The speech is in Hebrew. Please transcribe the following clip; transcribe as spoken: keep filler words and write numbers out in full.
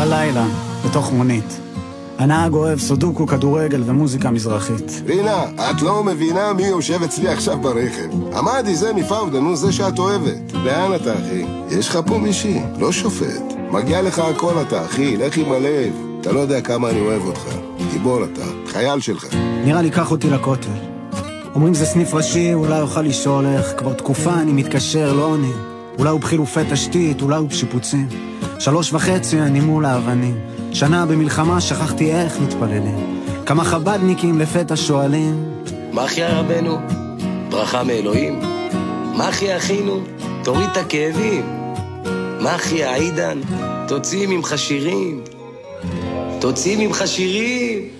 בלילה, בתוך מונית. הנהג אוהב סודוקו, כדורגל ומוזיקה מזרחית. רינה, את לא מבינה מי יושב אצלי עכשיו ברכב. עמדי זה מפאודה, נו זה שאת אוהבת. לאן אתה, אחי? יש לך פה מישהי, לא שופט. מגיע לך הכל אתה, אחי, לך עם הלב. אתה לא יודע כמה אני אוהב אותך. גיבור אתה, חייל שלך. נראה לי קח אותי לכותל. אומרים זה סניף ראשי, אולי אוכל לשאול איך. כבר תקופה אני מתקשר, לא עונה. אולי הוא בחילופי תשתית, אולי הוא בשיפוצים. שלוש וחצי אני מול האבנים. שנה במלחמה שכחתי איך מתפללים. כמה חבדניקים לפתע שואלים, מה אחי רבנו? ברכה מאלוהים. מה אחי אחינו? תוריד את הכאבים. מה אחי העידן? תוציא ממך שירים. תוציא ממך שירים.